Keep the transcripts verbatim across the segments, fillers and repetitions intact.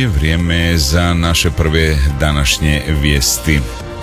i vrijeme je za naše prve današnje vijesti.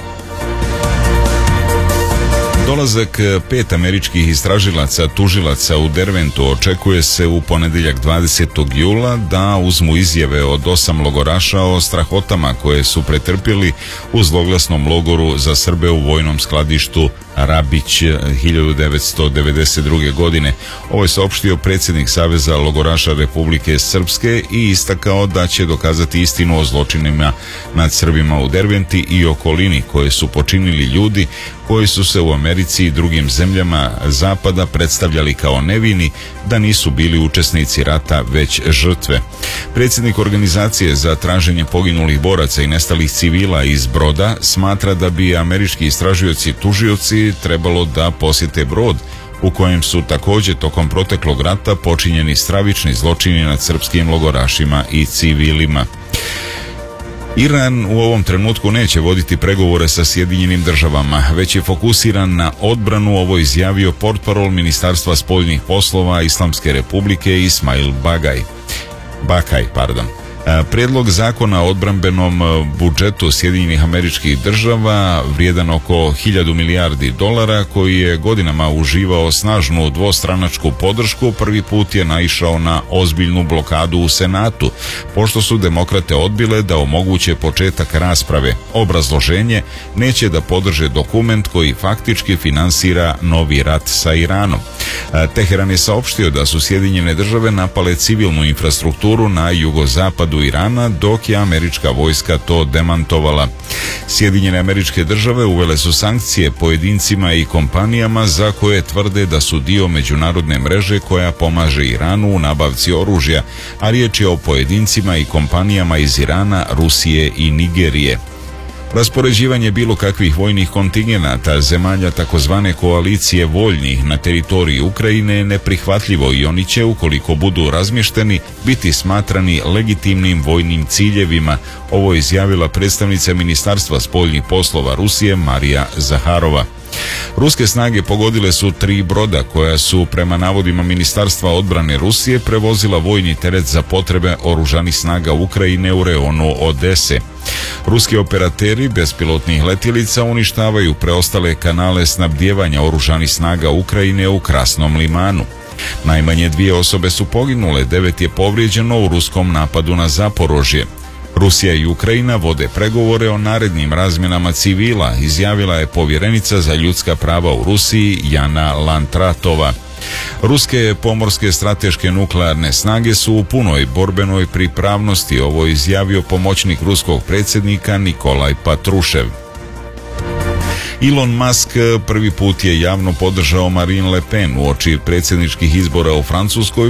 Dolazak pet američkih istražilaca tužilaca u Derventu očekuje se u ponedjeljak dvadesetog jula da uzmu izjave od osam logoraša o strahotama koje su pretrpjeli u zloglasnom logoru za Srbe u vojnom skladištu Rabić hiljadu devetsto devedeset druge. godine. Ovo je saopštio predsjednik Saveza logoraša Republike Srpske i istakao da će dokazati istinu o zločinima nad Srbima u Derventi i okolini koje su počinili ljudi koji su se u Americi i drugim zemljama zapada predstavljali kao nevini, da nisu bili učesnici rata već žrtve. Predsjednik organizacije za traženje poginulih boraca i nestalih civila iz Broda smatra da bi američki istražioci tužioci trebalo da posjete Brod u kojem su također tokom proteklog rata počinjeni stravični zločini nad srpskim logorašima i civilima. Iran u ovom trenutku neće voditi pregovore sa Sjedinjenim državama, već je fokusiran na odbranu, ovo izjavio portparol Ministarstva spoljnih poslova Islamske republike Ismail Bagaj. Bakaj, pardon. Prijedlog zakona o odbrambenom budžetu Sjedinjenih Američkih Država vrijedan oko hiljadu milijardi dolara, koji je godinama uživao snažnu dvostranačku podršku, prvi put je naišao na ozbiljnu blokadu u Senatu, pošto su demokrate odbile da omoguće početak rasprave. Obrazloženje: neće da podrže dokument koji faktički finansira novi rat sa Iranom. Teheran je saopštio da su Sjedinjene države napale civilnu infrastrukturu na jugozapadu Irana, dok je američka vojska to demantovala. Sjedinjene Američke Države uvele su sankcije pojedincima i kompanijama za koje tvrde da su dio međunarodne mreže koja pomaže Iranu u nabavci oružja, a riječ je o pojedincima i kompanijama iz Irana, Rusije i Nigerije. Raspoređivanje bilo kakvih vojnih kontingenata zemalja takozvane koalicije voljnih na teritoriji Ukrajine je neprihvatljivo i oni će, ukoliko budu razmješteni, biti smatrani legitimnim vojnim ciljevima. Ovo je izjavila predstavnica Ministarstva spoljnih poslova Rusije Marija Zaharova. Ruske snage pogodile su tri broda koja su, prema navodima Ministarstva odbrane Rusije, prevozila vojni teret za potrebe oružanih snaga Ukrajine u reonu Odese. Ruski operateri bespilotnih letjelica uništavaju preostale kanale snabdijevanja oružanih snaga Ukrajine u Krasnom limanu. Najmanje dvije osobe su poginule, devet je povrijeđeno u ruskom napadu na Zaporožje. Rusija i Ukrajina vode pregovore o narednim razmjenama civila, izjavila je povjerenica za ljudska prava u Rusiji Jana Lantratova. Ruske pomorske strateške nuklearne snage su u punoj borbenoj pripravnosti, ovo je izjavio pomoćnik ruskog predsjednika Nikolaj Patrušev. Elon Musk prvi put je javno podržao Marine Le Pen uoči predsjedničkih izbora u Francuskoj,